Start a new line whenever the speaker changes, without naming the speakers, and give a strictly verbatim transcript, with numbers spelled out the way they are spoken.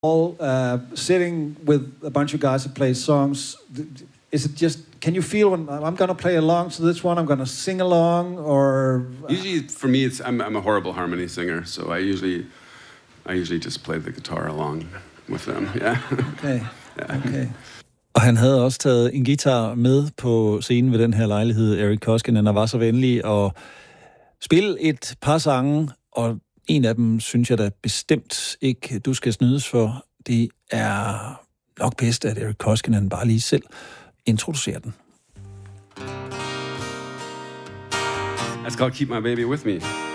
all uh, sitting with a bunch of guys that play songs. Is it just, can you feel when I'm going to play along to this one, I'm going to sing along, or?
Usually for me, it's I'm, I'm a horrible harmony singer, so I usually, I usually just play the guitar along with them, yeah.
Okay,
yeah.
okay.
Og han havde også taget en guitar med på scenen ved den her lejlighed, Eric Koskinen, og var så venlig at spille et par sange, og en af dem synes jeg da bestemt ikke, du skal snydes for. Det er nok bedst, at Eric Koskinen bare lige selv introducerer den.
That's called Keep My Baby With Me.